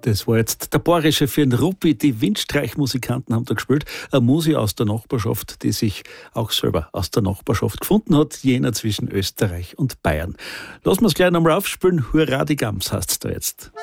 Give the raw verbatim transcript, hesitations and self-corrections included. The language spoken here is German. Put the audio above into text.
Das war jetzt der Bayerische für den Ruppi. Die Windstreichmusikanten haben da gespielt. Eine Musi aus der Nachbarschaft, die sich auch selber aus der Nachbarschaft gefunden hat. Jener zwischen Österreich und Bayern. Lassen wir es gleich nochmal aufspielen. Hurra, die Gams heißt es da jetzt.